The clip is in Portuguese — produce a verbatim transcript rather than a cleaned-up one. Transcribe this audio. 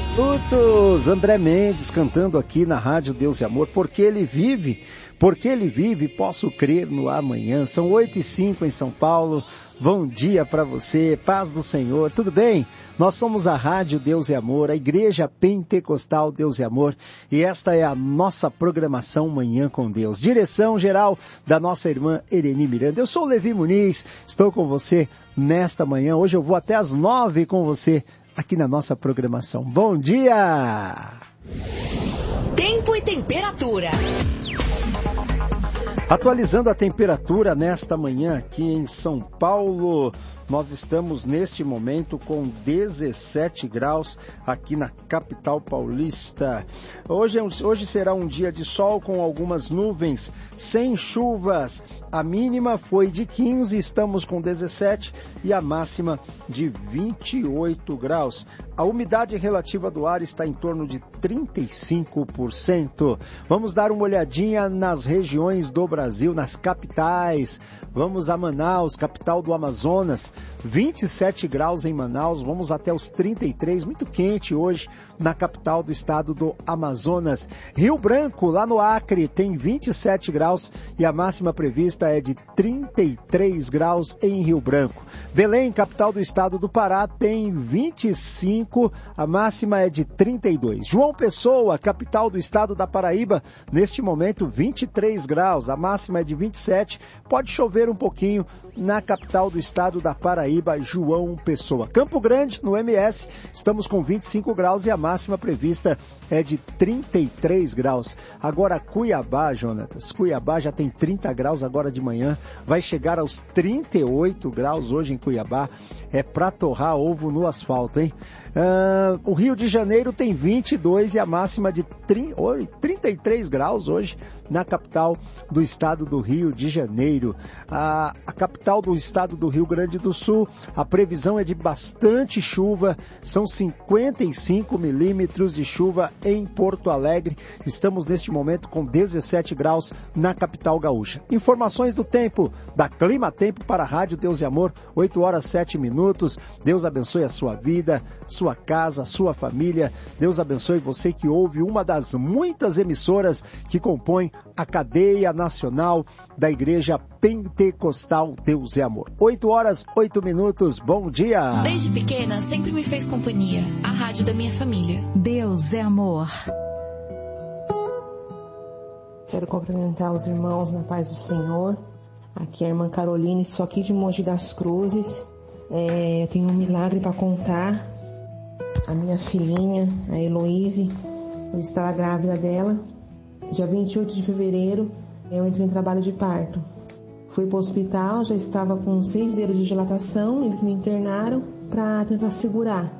Minutos, André Mendes cantando aqui na Rádio Deus e Amor, porque Ele vive, porque Ele vive, posso crer no amanhã. São oito e cinco em São Paulo, bom dia para você, paz do Senhor, tudo bem? Nós somos a Rádio Deus e Amor, a Igreja Pentecostal Deus e Amor, e esta é a nossa programação Manhã com Deus. Direção geral da nossa irmã Ereni Miranda. Eu sou o Levi Muniz, estou com você nesta manhã, hoje eu vou até às nove com você, aqui na nossa programação. Bom dia! Tempo e temperatura. Atualizando a temperatura nesta manhã aqui em São Paulo, nós estamos neste momento com dezessete graus aqui na capital paulista. Hoje, é um, hoje será um dia de sol com algumas nuvens, sem chuvas. A mínima foi de quinze, estamos com dezessete e a máxima de vinte e oito graus. A umidade relativa do ar está em torno de trinta e cinco por cento. Vamos dar uma olhadinha nas regiões do Brasil, nas capitais. Vamos a Manaus, capital do Amazonas, vinte e sete graus em Manaus, vamos até os trinta e três, muito quente hoje na capital do estado do Amazonas. Rio Branco, lá no Acre, tem vinte e sete graus e a máxima prevista é de trinta e três graus em Rio Branco. Belém, capital do estado do Pará, tem vinte e cinco, a máxima é de trinta e dois. João Pessoa, capital do estado da Paraíba, neste momento vinte e três graus, a máxima é de vinte e sete, pode chover um pouquinho na capital do estado da Paraíba, João Pessoa. Campo Grande, no M S, estamos com vinte e cinco graus e a máxima prevista é de trinta e três graus. Agora Cuiabá, Jonatas, Cuiabá já tem trinta graus agora de manhã, vai chegar aos trinta e oito graus hoje em Cuiabá, é pra torrar ovo no asfalto, hein? Uh, o Rio de Janeiro tem vinte e dois e a máxima de trinta e três graus hoje na capital do estado do Rio de Janeiro. A, a capital do estado do Rio Grande do Sul, a previsão é de bastante chuva, são cinquenta e cinco milímetros de chuva em Porto Alegre. Estamos neste momento com dezessete graus na capital gaúcha. Informações do tempo, da Clima Tempo para a Rádio Deus e Amor, oito horas sete minutos. Deus abençoe a sua vida, sua casa, sua família. Deus abençoe você que ouve uma das muitas emissoras que compõem a cadeia nacional da Igreja Pentecostal Deus e Amor. oito horas, oito minutos, bom dia! Desde pequena, sempre me fez companhia, a rádio da minha família. Deus é amor. Quero cumprimentar os irmãos na paz do Senhor. Aqui é a irmã Caroline, sou aqui de Mogi das Cruzes. É, eu tenho um milagre para contar. A minha filhinha, a Heloíse, eu estava grávida dela. Dia vinte e oito de fevereiro, eu entrei em trabalho de parto. Fui para o hospital, já estava com seis dedos de dilatação, eles me internaram para tentar segurar.